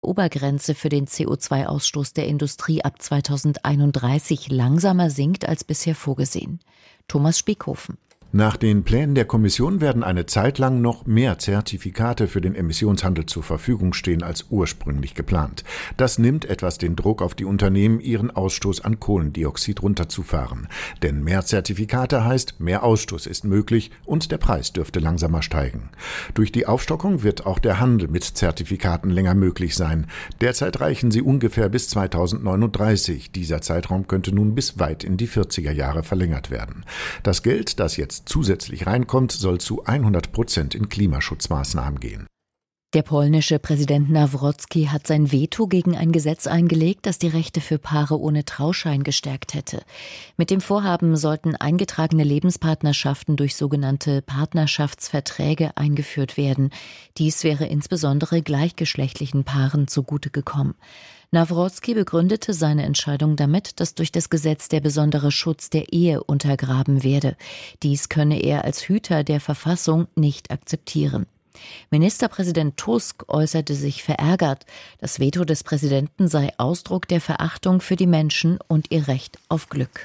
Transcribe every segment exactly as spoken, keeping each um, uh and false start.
Obergrenze für den C O zwei Ausstoß der Industrie ab zweitausendeinunddreißig langsamer sinkt als bisher vorgesehen. Thomas Spiekhofen. Nach den Plänen der Kommission werden eine Zeit lang noch mehr Zertifikate für den Emissionshandel zur Verfügung stehen als ursprünglich geplant. Das nimmt etwas den Druck auf die Unternehmen, ihren Ausstoß an Kohlendioxid runterzufahren. Denn mehr Zertifikate heißt, mehr Ausstoß ist möglich und der Preis dürfte langsamer steigen. Durch die Aufstockung wird auch der Handel mit Zertifikaten länger möglich sein. Derzeit reichen sie ungefähr bis zweitausendneununddreißig. Dieser Zeitraum könnte nun bis weit in die vierziger Jahre verlängert werden. Das Geld, das jetzt zusätzlich reinkommt, soll zu hundert Prozent in Klimaschutzmaßnahmen gehen. Der polnische Präsident Nawrocki hat sein Veto gegen ein Gesetz eingelegt, das die Rechte für Paare ohne Trauschein gestärkt hätte. Mit dem Vorhaben sollten eingetragene Lebenspartnerschaften durch sogenannte Partnerschaftsverträge eingeführt werden. Dies wäre insbesondere gleichgeschlechtlichen Paaren zugute gekommen. Nawrocki begründete seine Entscheidung damit, dass durch das Gesetz der besondere Schutz der Ehe untergraben werde. Dies könne er als Hüter der Verfassung nicht akzeptieren. Ministerpräsident Tusk äußerte sich verärgert. Das Veto des Präsidenten sei Ausdruck der Verachtung für die Menschen und ihr Recht auf Glück.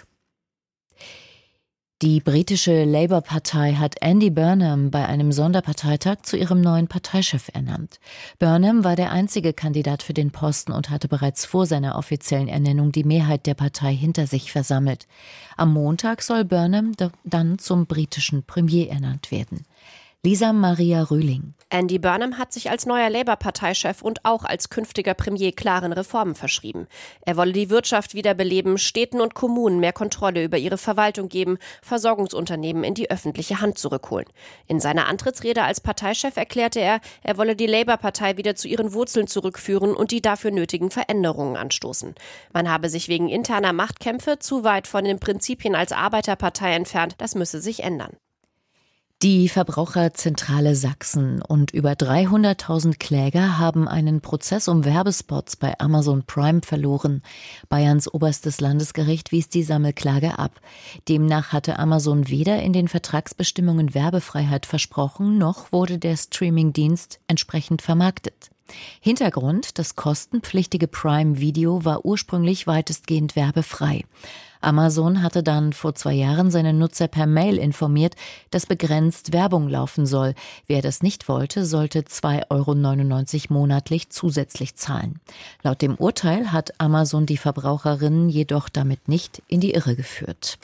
Die britische Labour-Partei hat Andy Burnham bei einem Sonderparteitag zu ihrem neuen Parteichef ernannt. Burnham war der einzige Kandidat für den Posten und hatte bereits vor seiner offiziellen Ernennung die Mehrheit der Partei hinter sich versammelt. Am Montag soll Burnham dann zum britischen Premier ernannt werden. Lisa Maria Rühling. Andy Burnham hat sich als neuer Labour-Parteichef und auch als künftiger Premier klaren Reformen verschrieben. Er wolle die Wirtschaft wiederbeleben, Städten und Kommunen mehr Kontrolle über ihre Verwaltung geben, Versorgungsunternehmen in die öffentliche Hand zurückholen. In seiner Antrittsrede als Parteichef erklärte er, er wolle die Labour-Partei wieder zu ihren Wurzeln zurückführen und die dafür nötigen Veränderungen anstoßen. Man habe sich wegen interner Machtkämpfe zu weit von den Prinzipien als Arbeiterpartei entfernt, das müsse sich ändern. Die Verbraucherzentrale Sachsen und über dreihunderttausend Kläger haben einen Prozess um Werbespots bei Amazon Prime verloren. Bayerns oberstes Landesgericht wies die Sammelklage ab. Demnach hatte Amazon weder in den Vertragsbestimmungen Werbefreiheit versprochen, noch wurde der Streamingdienst entsprechend vermarktet. Hintergrund: Das kostenpflichtige Prime-Video war ursprünglich weitestgehend werbefrei. Amazon hatte dann vor zwei Jahren seine Nutzer per Mail informiert, dass begrenzt Werbung laufen soll. Wer das nicht wollte, sollte zwei Euro neunundneunzig monatlich zusätzlich zahlen. Laut dem Urteil hat Amazon die Verbraucherinnen jedoch damit nicht in die Irre geführt.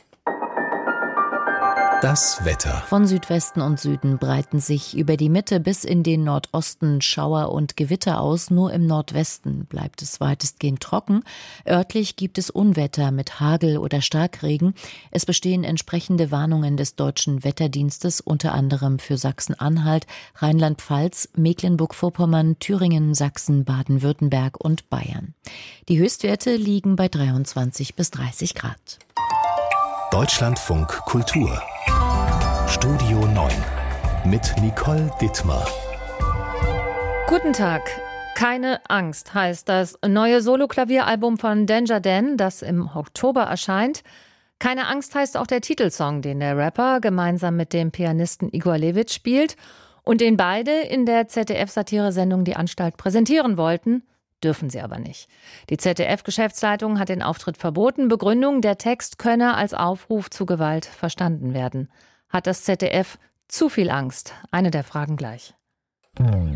Das Wetter. Von Südwesten und Süden breiten sich über die Mitte bis in den Nordosten Schauer und Gewitter aus. Nur im Nordwesten bleibt es weitestgehend trocken. Örtlich gibt es Unwetter mit Hagel oder Starkregen. Es bestehen entsprechende Warnungen des Deutschen Wetterdienstes, unter anderem für Sachsen-Anhalt, Rheinland-Pfalz, Mecklenburg-Vorpommern, Thüringen, Sachsen, Baden-Württemberg und Bayern. Die Höchstwerte liegen bei dreiundzwanzig bis dreißig Grad. Deutschlandfunk Kultur. Studio neun mit Nicole Dittmar. Guten Tag. Keine Angst heißt das neue Solo-Klavieralbum von Danger Dan, das im Oktober erscheint. Keine Angst heißt auch der Titelsong, den der Rapper gemeinsam mit dem Pianisten Igor Levit spielt und den beide in der Z D F-Satire-Sendung Die Anstalt präsentieren wollten. Dürfen sie aber nicht. Die Z D F-Geschäftsleitung hat den Auftritt verboten. Begründung: Der Text könne als Aufruf zu Gewalt verstanden werden. Hat das Z D F zu viel Angst? Eine der Fragen gleich.